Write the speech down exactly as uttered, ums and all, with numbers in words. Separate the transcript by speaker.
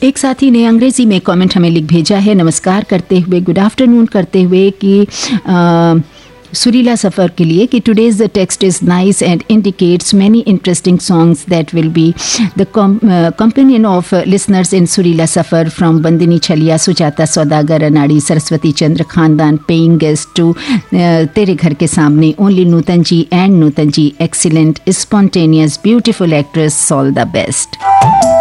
Speaker 1: एक साथी ने अंग्रेजी में कमेंट हमें लिख भेजा है, नमस्कार करते हुए, गुड आफ्टरनून करते हुए कि आ, सुरीला सफ़र के लिए कि today's the text is nice and indicates many interesting songs that will be the companion of listeners इन सुरीला सफ़र फ्रॉम बंदिनी छलिया, सुजाता सौदागर, अनाड़ी, सरस्वती चंद्र खानदान, पेइंग गेस्ट टू तेरे घर के सामने, only Nutan ji and Nutan ji, excellent, spontaneous, beautiful actress, all the best.